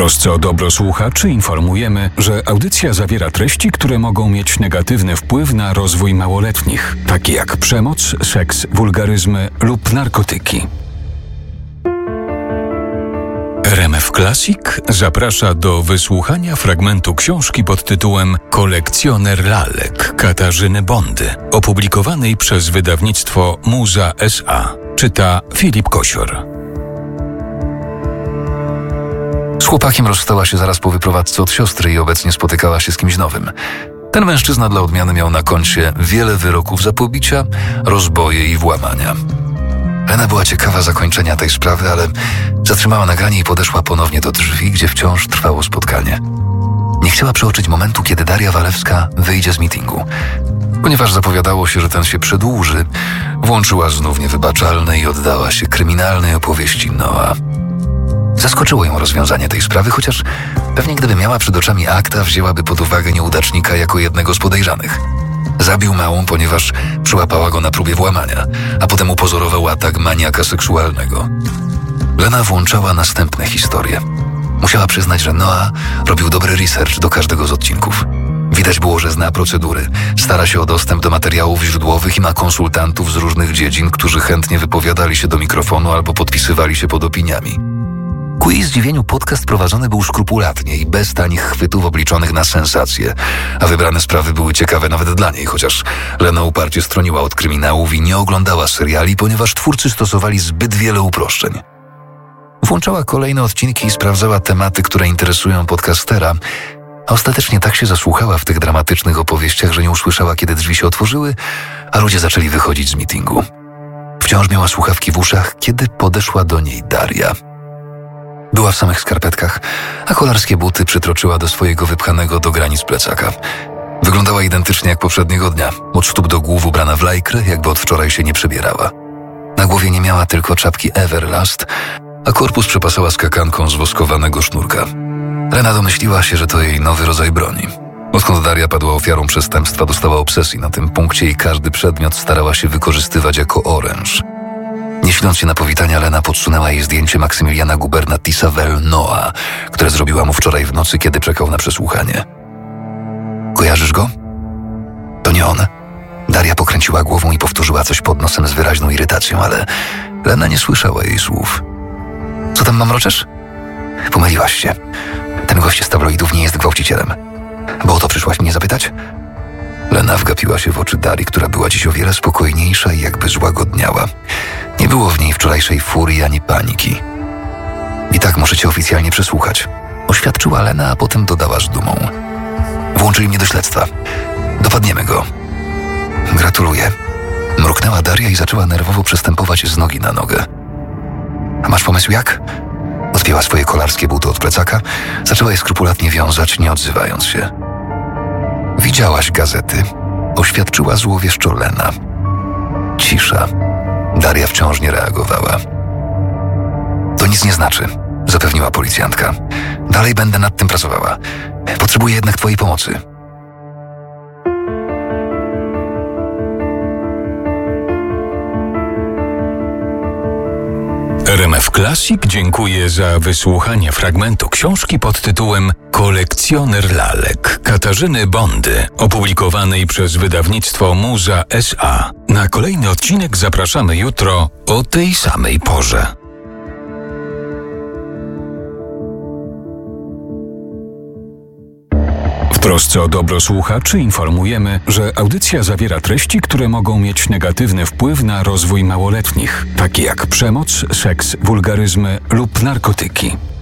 trosce o dobro słuchaczy informujemy, że audycja zawiera treści, które mogą mieć negatywny wpływ na rozwój małoletnich, takie jak przemoc, seks, wulgaryzmy lub narkotyki. RMF Classic zaprasza do wysłuchania fragmentu książki pod tytułem Kolekcjoner lalek Katarzyny Bondy, opublikowanej przez wydawnictwo Muza S.A. Czyta Filip Kosior. Z chłopakiem rozstała się zaraz po wyprowadzce od siostry i obecnie spotykała się z kimś nowym. Ten mężczyzna dla odmiany miał na koncie wiele wyroków za pobicia, rozboje i włamania. Lena była ciekawa zakończenia tej sprawy, ale zatrzymała nagranie i podeszła ponownie do drzwi, gdzie wciąż trwało spotkanie. Nie chciała przeoczyć momentu, kiedy Daria Walewska wyjdzie z meetingu. Ponieważ zapowiadało się, że ten się przedłuży, włączyła znów niewybaczalne i oddała się kryminalnej opowieści Noa. Zaskoczyło ją rozwiązanie tej sprawy, chociaż pewnie gdyby miała przed oczami akta, wzięłaby pod uwagę nieudacznika jako jednego z podejrzanych. Zabił małą, ponieważ przyłapała go na próbie włamania, a potem upozorował atak maniaka seksualnego. Lena włączała następne historie. Musiała przyznać, że Noa robił dobry research do każdego z odcinków. Widać było, że zna procedury, stara się o dostęp do materiałów źródłowych i ma konsultantów z różnych dziedzin, którzy chętnie wypowiadali się do mikrofonu albo podpisywali się pod opiniami. Ku jej zdziwieniu podcast prowadzony był skrupulatnie i bez tanich chwytów obliczonych na sensację, a wybrane sprawy były ciekawe nawet dla niej, chociaż Lena uparcie stroniła od kryminałów i nie oglądała seriali, ponieważ twórcy stosowali zbyt wiele uproszczeń. Włączała kolejne odcinki i sprawdzała tematy, które interesują podcastera, a ostatecznie tak się zasłuchała w tych dramatycznych opowieściach, że nie usłyszała, kiedy drzwi się otworzyły, a ludzie zaczęli wychodzić z meetingu. Wciąż miała słuchawki w uszach, kiedy podeszła do niej Daria. Była w samych skarpetkach, a kolarskie buty przytroczyła do swojego wypchanego do granic plecaka. Wyglądała identycznie jak poprzedniego dnia, od stóp do głów ubrana w lajkrę, jakby od wczoraj się nie przebierała. Na głowie nie miała tylko czapki Everlast, a korpus przepasała skakanką z woskowanego sznurka. Lena domyśliła się, że to jej nowy rodzaj broni. Odkąd Daria padła ofiarą przestępstwa, dostała obsesji na tym punkcie i każdy przedmiot starała się wykorzystywać jako oręż. Nie siląc się na powitania, Lena podsunęła jej zdjęcie Maksymiliana Gubernatisa Noa, które zrobiła mu wczoraj w nocy, kiedy czekał na przesłuchanie. Kojarzysz go? To nie on. Daria pokręciła głową i powtórzyła coś pod nosem z wyraźną irytacją, ale Lena nie słyszała jej słów. Co tam mamroczesz? Pomyliłaś się. Ten gość z tabloidów nie jest gwałcicielem. Bo o to przyszłaś mnie zapytać? Lena wgapiła się w oczy Darii, która była dziś o wiele spokojniejsza i jakby złagodniała. Nie było w niej wczorajszej furii ani paniki. I tak muszę cię oficjalnie przesłuchać, oświadczyła Lena, a potem dodała z dumą. Włączyli mnie do śledztwa. Dopadniemy go. Gratuluję. Mruknęła Daria i zaczęła nerwowo przestępować z nogi na nogę. A masz pomysł jak? Odpięła swoje kolarskie buty od plecaka, zaczęła je skrupulatnie wiązać, nie odzywając się. Widziałaś gazety? Oświadczyła złowieszczo Lena. Cisza. Daria wciąż nie reagowała. To nic nie znaczy, zapewniła policjantka. Dalej będę nad tym pracowała. Potrzebuję jednak twojej pomocy. RMF Classic dziękuję za wysłuchanie fragmentu książki pod tytułem Kolekcjoner lalek Katarzyny Bondy, opublikowanej przez wydawnictwo Muza S.A. Na kolejny odcinek zapraszamy jutro o tej samej porze. W trosce o dobro słuchaczy informujemy, że audycja zawiera treści, które mogą mieć negatywny wpływ na rozwój małoletnich, takie jak przemoc, seks, wulgaryzmy lub narkotyki.